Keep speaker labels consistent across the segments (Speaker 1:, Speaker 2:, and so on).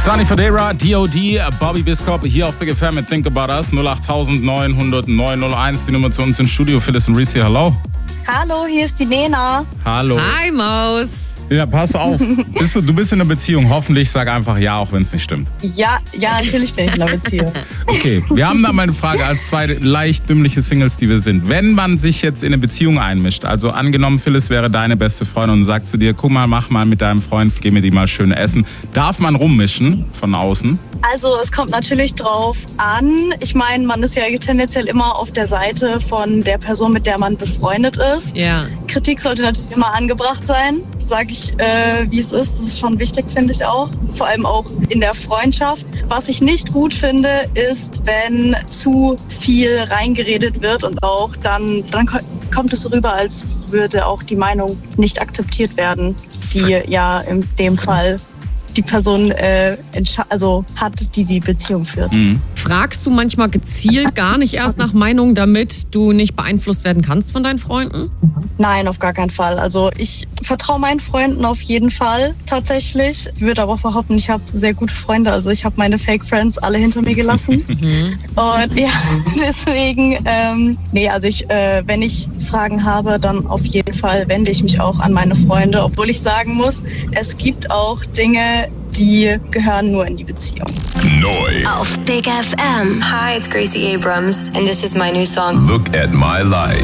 Speaker 1: Sunny Federa, D.O.D., Bobby Biscop, hier auf Big FM mit Think About Us, 08900 901, die Nummer zu uns ins Studio. Phyllis und Reese hier, hallo.
Speaker 2: Hallo, hier ist die Lena.
Speaker 1: Hallo.
Speaker 3: Hi, Maus.
Speaker 1: Ja, pass auf. Du bist in einer Beziehung. Hoffentlich sag einfach ja, auch wenn es nicht stimmt.
Speaker 2: Ja, natürlich bin ich in einer Beziehung.
Speaker 1: Okay, wir haben da mal eine Frage als zwei leicht dümmliche Singles, die wir sind. Wenn man sich jetzt in eine Beziehung einmischt, also angenommen, Phyllis wäre deine beste Freundin und sagt zu dir, guck mal, mach mal mit deinem Freund, geh mir die mal schön essen. Darf man rummischen von außen?
Speaker 2: Also es kommt natürlich drauf an. Ich meine, man ist ja tendenziell immer auf der Seite von der Person, mit der man befreundet ist.
Speaker 3: Ja.
Speaker 2: Kritik sollte natürlich immer angebracht sein. Sage ich, wie es ist. Das ist schon wichtig, finde ich auch. Vor allem auch in der Freundschaft. Was ich nicht gut finde, ist, wenn zu viel reingeredet wird und auch dann kommt es so rüber, als würde auch die Meinung nicht akzeptiert werden, die ja in dem Fall die Person hat, die Beziehung führt.
Speaker 1: Mhm.
Speaker 3: Fragst du manchmal gezielt gar nicht erst nach Meinung, damit du nicht beeinflusst werden kannst von deinen Freunden?
Speaker 2: Nein, auf gar keinen Fall. Also ich vertraue meinen Freunden auf jeden Fall tatsächlich. Ich würde aber auch behaupten, ich habe sehr gute Freunde. Also ich habe meine Fake Friends alle hinter mir gelassen. Und ja, deswegen, wenn ich Fragen habe, dann auf jeden Fall wende ich mich auch an meine Freunde. Obwohl ich sagen muss, es gibt auch Dinge, die gehören nur in die Beziehung.
Speaker 4: Neu.
Speaker 5: Auf Big FM.
Speaker 6: Hi, it's Gracie Abrams, and this is my new song.
Speaker 4: Look at my life.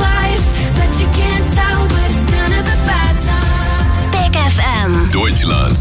Speaker 5: Big FM.
Speaker 4: Deutschlands